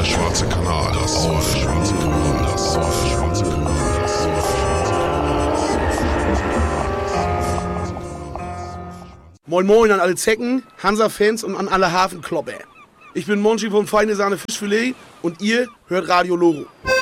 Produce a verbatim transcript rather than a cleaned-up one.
der schwarze Kanal. Das auf der schwarze Kanal. Das auf der schwarze Kanal. Moin Moin an alle Zecken, Hansa-Fans und an alle Hafenklopper. Ich bin Monchi vom Feine Sahne Fischfilet und ihr hört Radio Loro.